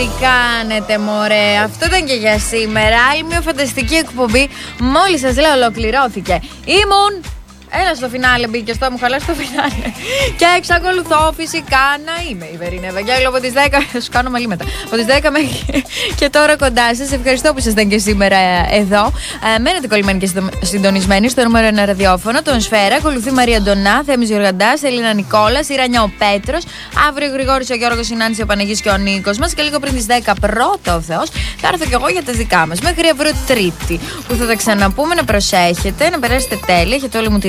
Τι κάνετε μωρέ, αυτό ήταν και για σήμερα. Άλλη μια φανταστική εκπομπή. Μόλις σας λέω ολοκληρώθηκε. Ήμουν ένα στο φινάλε, μπήκε στο μου χαλάσει το φινάλε. Και εξακολουθώ φυσικά να είμαι η Βερίνα Ευαγγέλου από τις 10. Σου κάνω μαλλί μετά. Από τις 10 μέχρι και τώρα κοντά σας. Ευχαριστώ που ήσασταν και σήμερα εδώ. Μένετε κολλημένοι και συντονισμένοι στο νούμερο 1 ραδιόφωνο, τον Σφαίρα. Ακολουθεί Μαρία Ντονά, Θέμης Γεωργαντάς, Ελίνα Νικόλας, η Ρανιά ο Πέτρος. Αύριο ο Γρηγόρης, ο Γιώργος, η Νάνση, ο Παναγής και ο Νίκος μας. Και λίγο πριν τις 10 πρώτα ο Θεός θα έρθω κι εγώ για τα δικά μας. Μέχρι αύριο Τρίτη που θα τα ξαναπούμε. Να προσέχετε, να περάσετε τέλεια. Έχετε όλη μου την